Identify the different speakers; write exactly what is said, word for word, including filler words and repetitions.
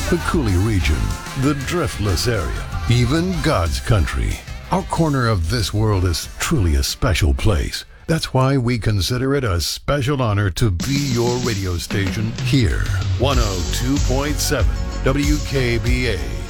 Speaker 1: the Coulee region, the Driftless area, even God's country. Our corner of this world is truly a special place. That's why we consider it a special honor to be your radio station here. one oh two point seven W K B A.